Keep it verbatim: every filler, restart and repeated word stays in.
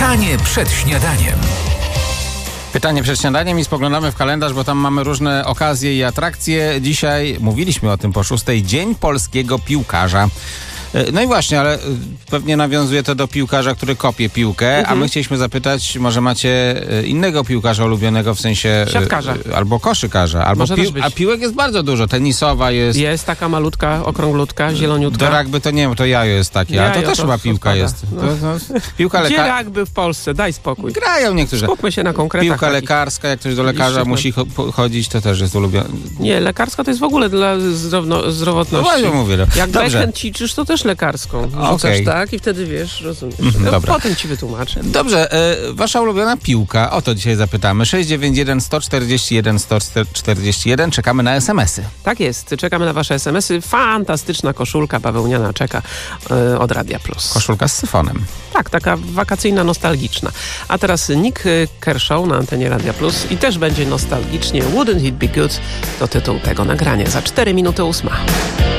Pytanie przed śniadaniem. Pytanie przed śniadaniem i spoglądamy w kalendarz, bo tam mamy różne okazje i atrakcje. Dzisiaj mówiliśmy o tym po szóstej. Dzień polskiego piłkarza. No i właśnie, ale pewnie nawiązuje to do piłkarza, który kopie piłkę, mhm. a my chcieliśmy zapytać, może macie innego piłkarza ulubionego, w sensie... Siatkarza. Albo koszykarza. Albo może pił- a piłek jest bardzo dużo. Tenisowa jest... Jest taka malutka, okrąglutka, zieloniutka. Do rugby to nie wiem, to jajo jest takie, jajo, ale to też to chyba piłka spada. jest. No. To, to, piłka Gdzie lekarska... rugby w Polsce? Daj spokój. Grają niektórzy. Skupmy się na konkretach. Piłka takich. lekarska, jak ktoś do lekarza Licznych. musi cho- chodzić, to też jest ulubione. Nie, lekarska to jest w ogóle dla zdrowno- No zdrowotności. właśnie mówię. No. Jak Dobrze. backhand ćwiczysz, to też lekarską. Rzucasz Okej. tak i wtedy wiesz, rozumiesz. Mhm, no, dobra. potem ci wytłumaczę. Dobrze, e, wasza ulubiona piłka, o to dzisiaj zapytamy. sześć dziewięć jeden, jeden cztery jeden, jeden cztery jeden, czekamy na es em esy. Tak jest, czekamy na wasze es em esy. Fantastyczna koszulka bawełniana czeka e, od Radia Plus. Koszulka z syfonem. Tak, taka wakacyjna, nostalgiczna. A teraz Nick Kershaw na antenie Radia Plus i też będzie nostalgicznie. Wouldn't it be good? To tytuł tego nagrania. Za cztery minuty ósma.